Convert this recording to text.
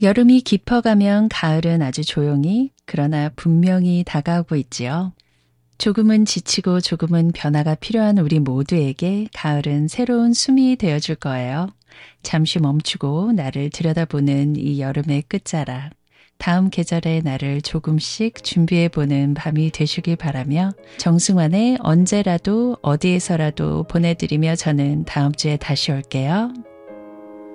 여름이 깊어가면 가을은 아주 조용히 그러나 분명히 다가오고 있지요. 조금은 지치고 조금은 변화가 필요한 우리 모두에게 가을은 새로운 숨이 되어줄 거예요. 잠시 멈추고 나를 들여다보는 이 여름의 끝자락. 다음 계절의 나를 조금씩 준비해보는 밤이 되시길 바라며 정승환의 언제라도 어디에서라도 보내드리며 저는 다음 주에 다시 올게요.